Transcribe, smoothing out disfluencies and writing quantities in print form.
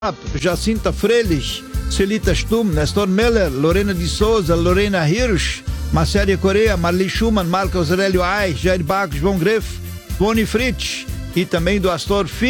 Jacinta Freilich, Celita Stum, Nestor Meller, Lorena de Souza, Lorena Hirsch, Marcélia Correia, Marli Schumann, Marcos Aurélio Aix, Jair Bacos, João Greff, Boni Fritz e também do Astor Filho.